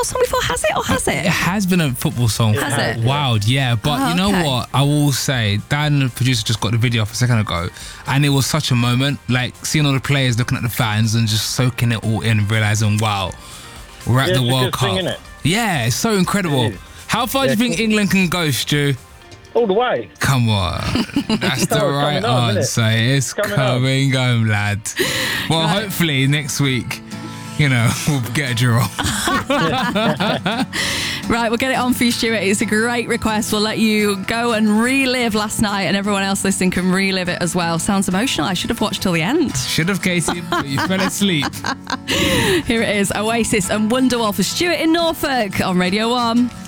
football song before, has it? Or has it? It has been a football song. Has it? Wild, yeah. But you know okay. what? I will say, Dan, the producer, just got the video off a second ago, and it was such a moment. Like seeing all the players looking at the fans and just soaking it all in, realizing, wow, we're at the World Cup. Thing, innit? Yeah, it's so incredible. How far do you think England can go, Stu? All the way. Come on. That's the right answer. It's coming home, lad. Well, hopefully next week, you know, we'll get a draw. Right, we'll get it on for you, Stuart. It's a great request. We'll let you go and relive last night, and everyone else listening can relive it as well. Sounds emotional. I should have watched till the end. Should have, Casey, but you fell asleep. Here it is, Oasis and Wonderwall for Stuart in Norfolk on Radio 1.